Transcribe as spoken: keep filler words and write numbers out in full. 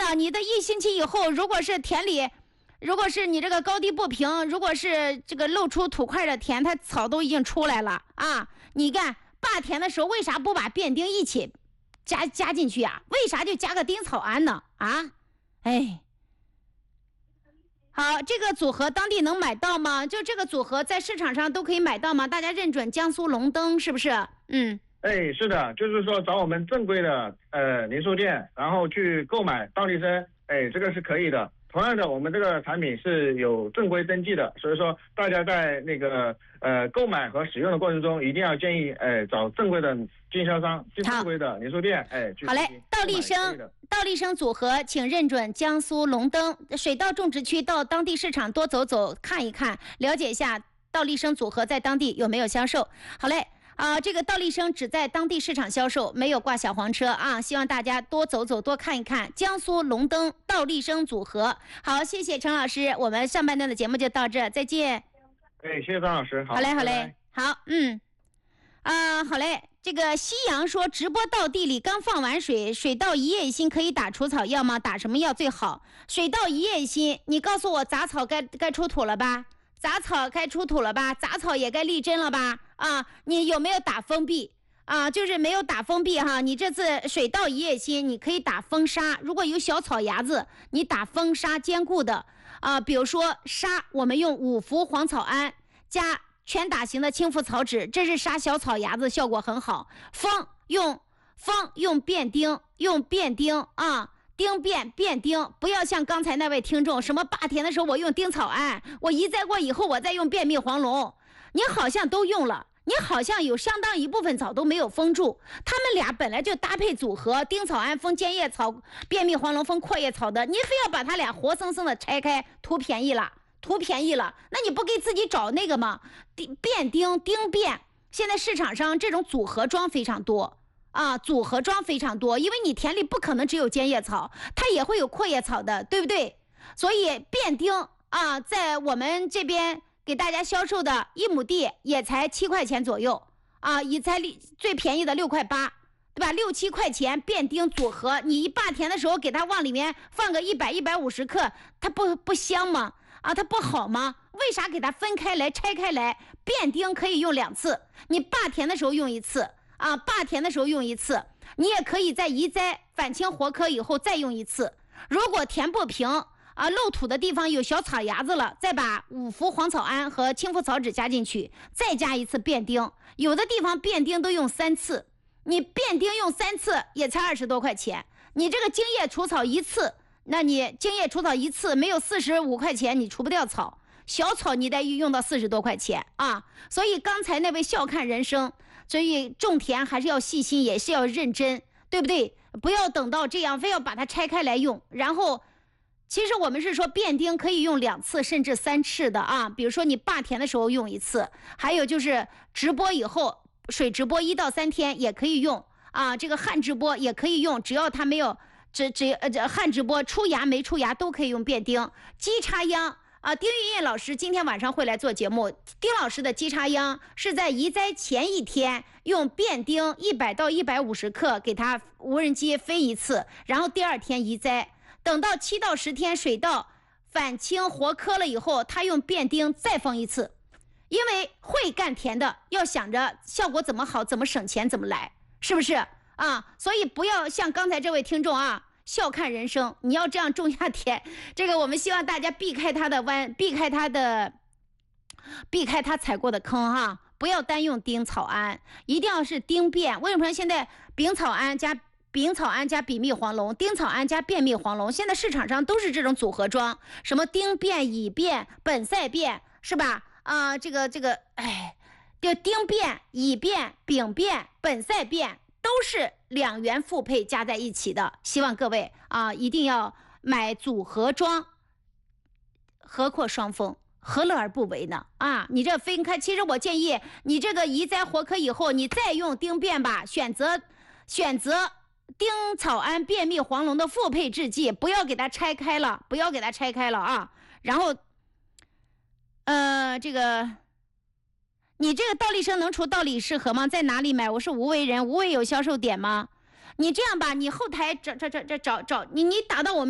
呢，你的一星期以后，如果是田里，如果是你这个高低不平，如果是这个露出土块的田，它草都已经出来了啊！你看霸田的时候，为啥不把变丁一起加加进去呀、啊？为啥就加个丁草胺呢？啊，哎。好，这个组合当地能买到吗？就这个组合在市场上都可以买到吗？大家认准江苏龙灯是不是？嗯， 哎，是的，就是说找我们正规的呃零售店，然后去购买倒立参，哎，这个是可以的。同样的，我们这个产品是有正规登记的，所以说大家在那个呃购买和使用的过程中，一定要建议哎找正规的经销商、正规的零售店，哎，去好嘞，倒立参。倒立参组合，请认准江苏龙灯水稻种植区，到当地市场多走走，看一看，了解一下倒立参组合在当地有没有销售。好嘞。啊，这个倒立参只在当地市场销售，没有挂小黄车啊！希望大家多走走，多看一看江苏龙灯倒立参组合。好，谢谢陈老师，我们上半段的节目就到这，再见。 哎，谢谢张老师，好， 好嘞，好嘞， 拜拜好，嗯，啊，好嘞。这个西阳说，直播到地里刚放完水，水稻一叶一心可以打除草药吗？打什么药最好？水稻一叶一心，你告诉我杂草该该出土了吧？杂草该出土了吧？杂草也该立针了吧？啊，你有没有打封闭啊？就是没有打封闭哈。你这次水稻一叶心，你可以打封杀。如果有小草芽子，你打封杀坚固的啊。比如说杀，我们用五氟黄草胺加全打型的青附草酯，这是杀小草芽子，效果很好。封用封用变丁，用变丁啊。丁变变丁，不要像刚才那位听众什么霸田的时候我用丁草胺，我移栽过以后我再用便秘黄龙，你好像都用了，你好像有相当一部分草都没有封住，他们俩本来就搭配组合，丁草胺封尖叶草，便秘黄龙封阔叶草的，你非要把它俩活生生的拆开，图便宜了，图便宜了，那你不给自己找那个吗？变丁丁变，现在市场上这种组合装非常多。啊，组合装非常多，因为你田里不可能只有尖叶草，它也会有阔叶草的，对不对？所以变丁啊，在我们这边给大家销售的一亩地也才七块钱左右啊，也才最便宜的六块八，对吧？六七块钱变丁组合，你一霸田的时候给它往里面放个一百一百五十克，它不不香吗？啊，它不好吗？为啥给它分开来拆开来？变丁可以用两次，你霸田的时候用一次。啊，霸田的时候用一次，你也可以在移栽反清活科以后再用一次。如果田不平啊，漏土的地方有小草芽子了，再把五氟黄草胺和青附草酯加进去，再加一次变丁。有的地方变丁都用三次，你变丁用三次也才二十多块钱。你这个茎叶除草一次，那你茎叶除草一次没有四十五块钱，你除不掉草。小草你得用到四十多块钱啊，所以刚才那位笑看人生，所以种田还是要细心，也是要认真，对不对？不要等到这样非要把它拆开来用。然后其实我们是说变丁可以用两次甚至三次的啊，比如说你霸田的时候用一次，还有就是直播以后水直播一到三天也可以用啊，这个旱直播也可以用，只要它没有只只呃这旱直播出芽没出芽都可以用变丁。基插秧啊，丁玉燕老师今天晚上会来做节目。丁老师的基插秧是在移栽前一天用变丁一百到一百五十克给它无人机飞一次，然后第二天移栽，等到七到十天水稻反清活科了以后，他用变丁再封一次。因为会干田的要想着效果怎么好，怎么省钱怎么来，是不是啊？所以不要像刚才这位听众啊。笑看人生，你要这样种下田，这个我们希望大家避开他的弯，避开他的，避开他踩过的坑哈，不要单用丁草胺，一定要是丁变。为什么现在丙草胺加丙草胺加比密黄龙，丁草胺加变密黄龙，现在市场上都是这种组合装，什么丁变、乙变、苯赛变，是吧？啊、呃，这个这个，哎，这丁变、乙变、丙变、苯赛变。都是两元复配加在一起的，希望各位啊一定要买组合装，何阔双丰，何乐而不为呢？啊，你这分开，其实我建议你这个移栽活科以后，你再用丁变吧，选择选择丁草胺变密黄龙的复配制剂，不要给它拆开了，不要给它拆开了啊。然后，呃，这个。你这个倒立参能除倒立适合吗？在哪里买？我是无为人，无为有销售点吗？你这样吧，你后台找找找找找找你，你打到我们。